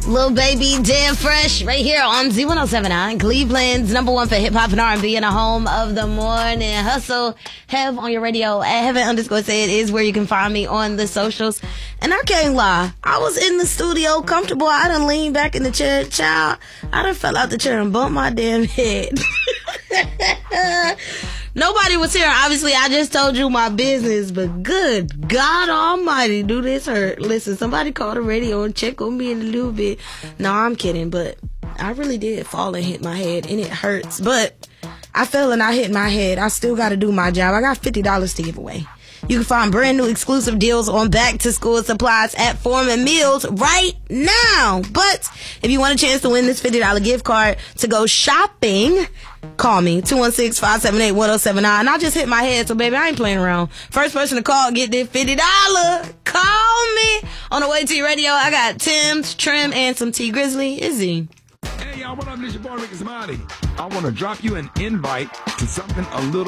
Lil Baby, Dead Fresh, right here on Z1079, Cleveland's number one for hip-hop and R&B, and a home of the morning hustle. Hev on your radio at Heaven_said is where you can find me on the socials. And I can't lie, I was in the studio comfortable. I done leaned back in the chair. Child, I done fell out the chair and bumped my damn head. Nobody was here. Obviously, I just told you my business, but good God almighty, do this hurt. Listen, somebody call the radio and check on me in a little bit. No, I'm kidding, but I really did fall and hit my head, and it hurts. But I fell and I hit my head. I still got to do my job. I got $50 to give away. You can find brand new exclusive deals on back to school supplies at Foreman Mills right now. But if you want a chance to win this $50 gift card to go shopping, call me 216-578-1079. I just hit my head, so baby, I ain't playing around. First person to call, get this $50. Call me. On the way to your radio, I got Tim's, Trim, and some T Grizzly. Izzy. Hey y'all, what up? This your boy Ricky Smiley. I want to drop you an invite to something a little